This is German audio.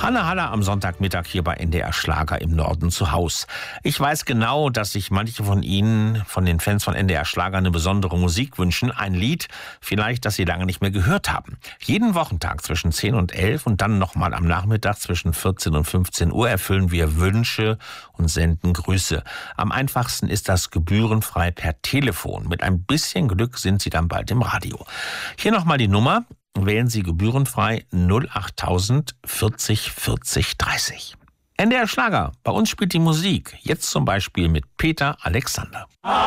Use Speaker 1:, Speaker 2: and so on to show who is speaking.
Speaker 1: Hanna Haller am Sonntagmittag hier bei NDR Schlager im Norden zu Haus. Ich weiß genau, dass sich manche von Ihnen, von den Fans von NDR Schlager, eine besondere Musik wünschen. Ein Lied, vielleicht, das Sie lange nicht mehr gehört haben. Jeden Wochentag zwischen 10 und 11 und dann nochmal am Nachmittag zwischen 14 und 15 Uhr erfüllen wir Wünsche und senden Grüße. Am einfachsten ist das gebührenfrei per Telefon. Mit ein bisschen Glück sind Sie dann bald im Radio. Hier nochmal die Nummer. Wählen Sie gebührenfrei 08000 40 40 30. NDR Schlager, bei uns spielt die Musik. Jetzt zum Beispiel mit Peter Alexander.